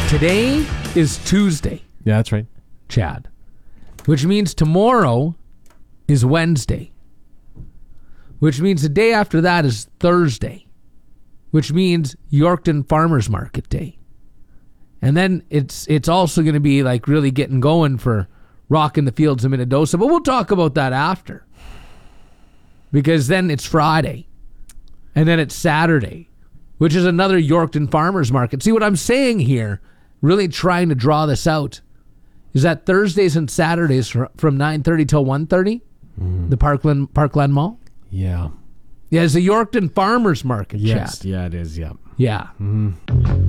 Today is Tuesday, Yeah, that's right. Chad, which means tomorrow is Wednesday, which means the day after that is Thursday, which means Yorkton Farmers Market Day. And then it's also going to be like really getting going for Rockin' the Fields of Minnedosa, but we'll talk about that after. Because then it's Friday, and then it's Saturday, which is another Yorkton Farmers Market. See what I'm saying here, really trying to draw this out, is that Thursdays and Saturdays from 9:30 till 1:30, the Parkland Mall. Yeah. Yeah, it's the Yorkton Farmers Market, Yes. Chad. Yeah, it is. Yeah. Yeah.